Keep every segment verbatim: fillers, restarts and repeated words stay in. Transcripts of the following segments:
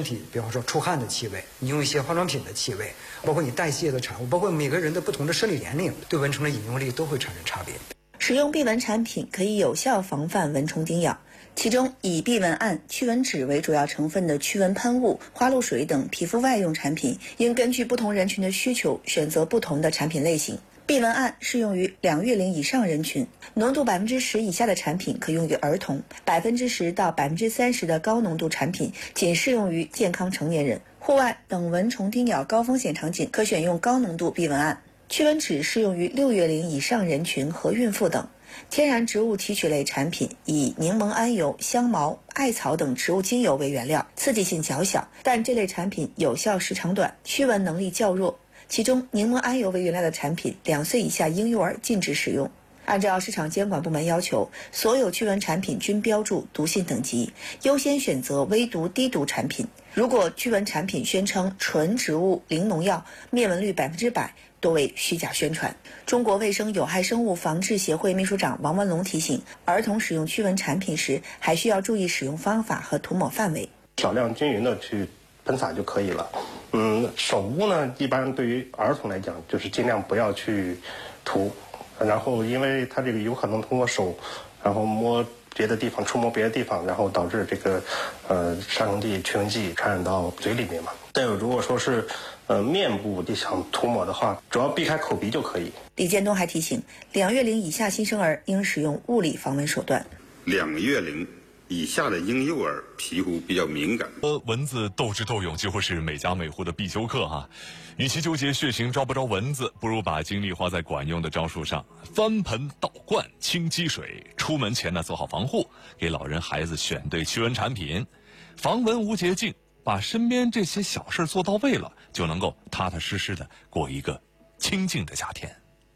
体，比方说出汗的气味，你用一些化妆品的气味，包括你代谢的产物，包括每个人的不同的生理年龄，对蚊虫的引用力都会产生差别。 使用避蚊产品可以有效防范蚊虫叮咬，其中以避蚊胺、驱蚊酯为主要成分的驱蚊喷雾、花露水等皮肤外用产品，应根据不同人群的需求选择不同的产品类型。避蚊胺适用于两月龄以上人群，浓度百分之十以下的产品可用于儿童，百分之十到百分之三十的高浓度产品仅适用于健康成年人。户外等蚊虫叮咬高风险场景，可选用高浓度避蚊胺。驱蚊酯适用于六月龄以上人群和孕妇等。天然植物提取类产品以柠檬桉油、香茅、艾草等植物精油为原料，刺激性较小，但这类产品有效时长短，驱蚊能力较弱。其中柠檬桉油为原料的产品，两岁以下婴幼儿禁止使用。按照市场监管部门要求，所有驱蚊产品均标注毒性等级，优先选择微毒低毒产品。如果驱蚊产品宣称纯植物零农药，灭蚊率百分之百，多为虚假宣传。中国卫生有害生物防治协会秘书长王文龙提醒，儿童使用驱蚊产品时，还需要注意使用方法和涂抹范围， 少量均匀的去喷洒就可以了。嗯，手污呢，一般对于儿童来讲，就是尽量不要去涂，然后因为它这个有可能通过手，然后摸别的地方，触摸别的地方，然后导致这个呃杀虫剂、驱蚊剂传染到嘴里面嘛。再有，如果说是呃面部你想涂抹的话，主要避开口鼻就可以。 李建东还提醒，两月龄以下新生儿应使用物理防蚊手段。 两月龄以下的婴幼儿皮肤比较敏感， 呃，蚊子斗智斗勇几乎是每家每户的必修课哈。与其纠结血型招不招蚊子，不如把精力花在管用的招数上，翻盆倒罐清积水。出门前呢做好防护，给老人孩子选对驱蚊产品，防蚊无捷径，把身边这些小事做到位了，就能够踏踏实实的过一个清静的夏天。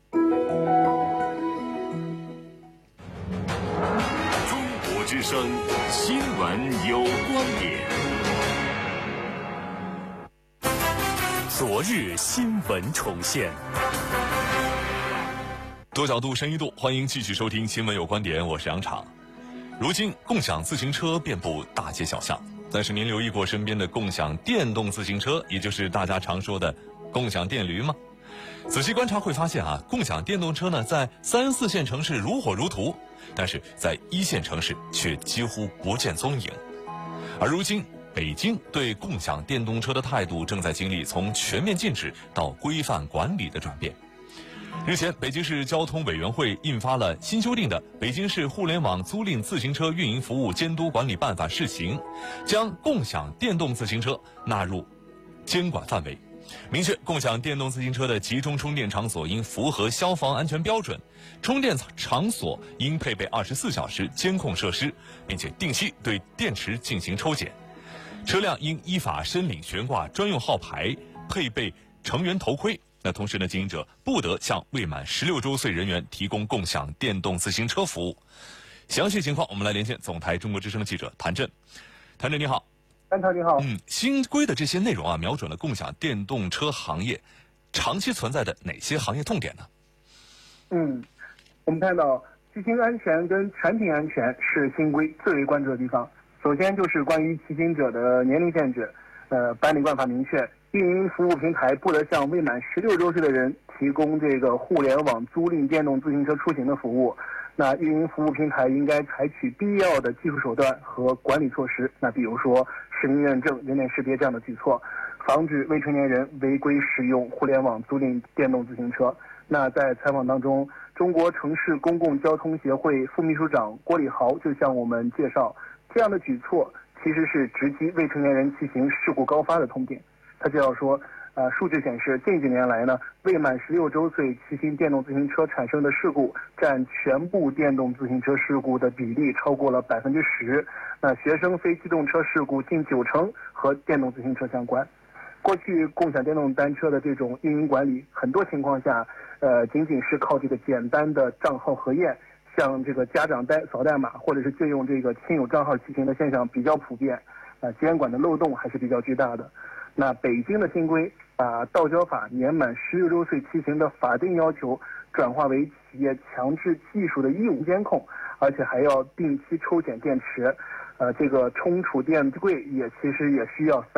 之声新闻有观点，昨日新闻重现， 多角度深一度，欢迎继续收听新闻有观点，我是杨昶。如今共享自行车遍布大街小巷，但是您留意过身边的共享电动自行车，也就是大家常说的共享电驴吗？仔细观察会发现啊，共享电动车呢在三四线城市如火如荼，但是在一线城市却几乎不见踪影。而如今北京对共享电动车的态度正在经历从全面禁止到规范管理的转变。日前，北京市交通委员会印发了新修订的《北京市互联网租赁自行车运营服务监督管理办法（试行）》，将共享电动自行车纳入监管范围，明确共享电动自行车的集中充电场所应符合消防安全标准，充电场所应配备二十四小时监控设施，并且定期对电池进行抽检。车辆应依法申领悬挂专用号牌，配备成员头盔。那同时呢，经营者不得向未满十六周岁人员提供共享电动自行车服务。详细情况，我们来连线总台中国之声记者谭震。谭震你好。 安超你好。 嗯，新规的这些内容啊，瞄准了共享电动车行业长期存在的哪些行业痛点呢？ 嗯，我们看到骑行安全跟产品安全是新规最为关注的地方。首先就是关于骑行者的年龄限制，呃，办理办法明确，运营服务平台不得向未满十六周岁的人提供这个互联网租赁电动自行车出行的服务。那运营服务平台应该采取必要的技术手段和管理措施，那比如说实名认证、人脸识别这样的举措，防止未成年人违规使用互联网租赁电动自行车。那在采访当中，中国城市公共交通协会副秘书长郭礼豪就向我们介绍，这样的举措其实是直击未成年人骑行事故高发的痛点。他介绍说，呃，数据显示，近几年来呢，未满十六周岁骑行电动自行车产生的事故占全部电动自行车事故的比例超过了百分之十。那学生非机动车事故近九成和电动自行车相关。过去共享电动单车的这种运营管理，很多情况下，呃，仅仅是靠这个简单的账号核验，像这个家长代扫代码，或者是借用这个亲友账号骑行的现象比较普遍，呃，监管的漏洞还是比较巨大的。那北京的新规把道交法年满十六周岁骑行的法定要求转化为企业强制技术的义务监控，而且还要定期抽检电池，呃，这个充储电柜也其实也需要